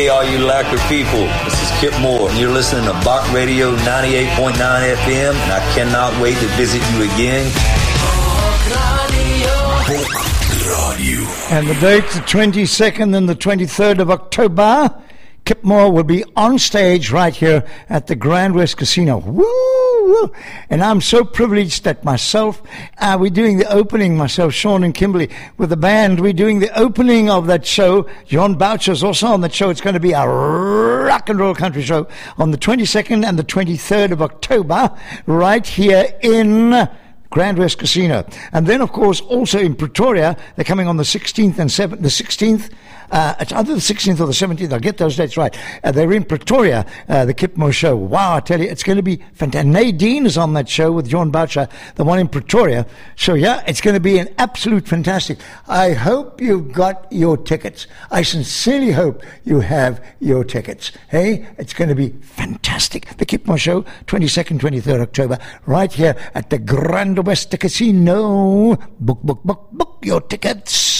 Hey, all you Lacquer people, this is Kip Moore, and you're listening to Bach Radio 98.9 FM, and I cannot wait to visit you again. And the dates, the 22nd and the 23rd of October, Kip Moore will be on stage right here at the Grand West Casino. Woo! And I'm so privileged that myself, we're doing the opening, myself, Sean and Kimberly, with the band. We're doing the opening of that show. John Boucher's also on that show. It's going to be a rock and roll country show on the 22nd and the 23rd of October right here in Grand West Casino. And then, of course, also in Pretoria, they're coming on the 16th and 7th, the 16th. It's either the 16th or the 17th. I'll get those dates right. They're in Pretoria, the Kip Moore show. Wow, I tell you, it's going to be fantastic. Nadine is on that show with John Boucher, the one in Pretoria. So, yeah, it's going to be an absolute fantastic. I hope you've got your tickets. I sincerely hope you have your tickets. Hey, it's going to be fantastic. The Kip Moore show, 22nd, 23rd October, right here at the Grand West Casino. Book your tickets.